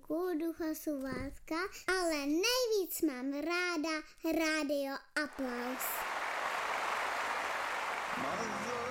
Zlínku, Ducha Suvácka, ale nejvíc mám ráda Rádio Aplaus.